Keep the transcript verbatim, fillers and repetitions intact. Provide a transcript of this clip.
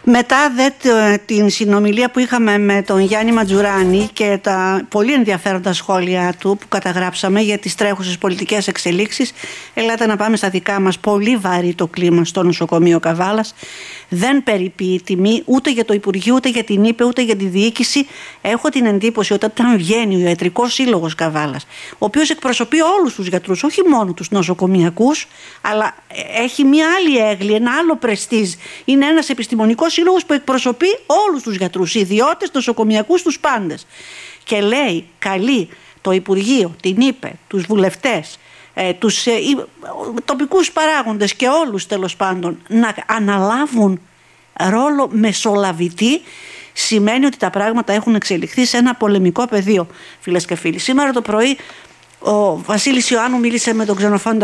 Μετά δε την συνομιλία που είχαμε με τον Γιάννη Ματζουράνη και τα πολύ ενδιαφέροντα σχόλια του που καταγράψαμε για τις τρέχουσες πολιτικές εξελίξεις, ελάτε να πάμε στα δικά μας. Πολύ βαρύ το κλίμα στο νοσοκομείο Καβάλας. Δεν περιποιεί τιμή ούτε για το Υπουργείο, ούτε για την ΥΠΕ, ούτε για τη διοίκηση. Έχω την εντύπωση ότι όταν βγαίνει ο Ιατρικός Σύλλογος Καβάλας, ο οποίος εκπροσωπεί όλους τους γιατρούς, όχι μόνο τους νοσοκομιακούς, αλλά έχει μια άλλη έγκλη, ένα άλλο πρεστίζ. Είναι ένας επιστημονικός σύλλογος που εκπροσωπεί όλους τους γιατρούς, ιδιώτες, νοσοκομιακούς, τους πάντες. Και λέει, καλεί το Υπουργείο, την ΥΠΕ, τους βουλευτές, ε, τους ε, ε, τοπικούς παράγοντες και όλους τέλος πάντων να αναλάβουν ρόλο μεσολαβητή. Σημαίνει ότι τα πράγματα έχουν εξελιχθεί σε ένα πολεμικό πεδίο, φίλες και φίλοι. Σήμερα το πρωί ο Βασίλης Ιωάννου μίλησε με τον Ξενοφόντα